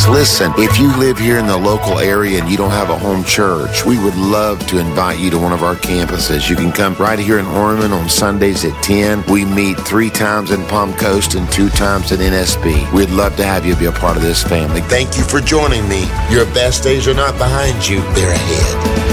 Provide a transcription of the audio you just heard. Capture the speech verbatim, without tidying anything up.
campus. Listen, if you live here in the local area and you don't have a home church, we would love to invite you to one of our campuses. You can come right here in Ornament on Sundays at ten. We meet three times in Palm Coast and two times in N S B. We'd love to have you be a part of this family. Thank you for joining me. Your best days are not behind you, they're ahead.